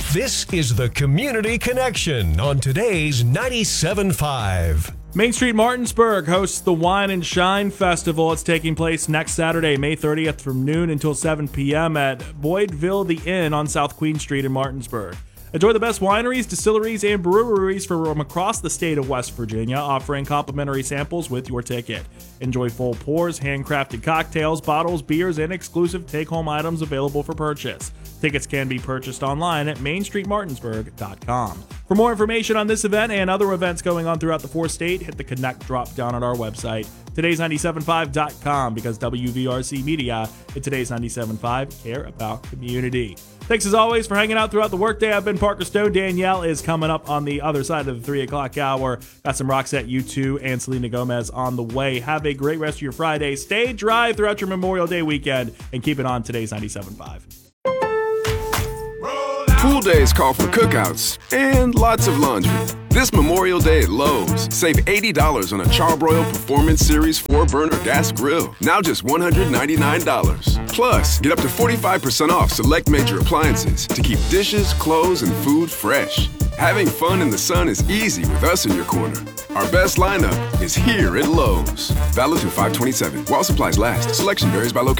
This is the Community Connection on today's 97.5. Main Street Martinsburg hosts the Wine and Shine Festival. It's taking place next Saturday, May 30th from noon until 7 p.m. at Boydville The Inn on South Queen Street in Martinsburg. Enjoy the best wineries, distilleries, and breweries from across the state of West Virginia, offering complimentary samples with your ticket. Enjoy full pours, handcrafted cocktails, bottles, beers, and exclusive take-home items available for purchase. Tickets can be purchased online at mainstreetmartinsburg.com. For more information on this event and other events going on throughout the four-state, hit the Connect drop down on our website, todays975.com, because WVRC Media and Today's 97.5 care about community. Thanks as always for hanging out throughout the workday. I've been Parker Stone. Danielle is coming up on the other side of the 3 o'clock hour. Got some Roxette U2 and Selena Gomez on the way. Have a great rest of your Friday. Stay dry throughout your Memorial Day weekend and keep it on Today's 97.5. Pool days call for cookouts and lots of laundry. This Memorial Day at Lowe's, save $80 on a Charbroil Performance Series 4-burner gas grill. Now just $199. Plus, get up to 45% off select major appliances to keep dishes, clothes, and food fresh. Having fun in the sun is easy with us in your corner. Our best lineup is here at Lowe's. Valid through 5/27. While supplies last. Selection varies by location.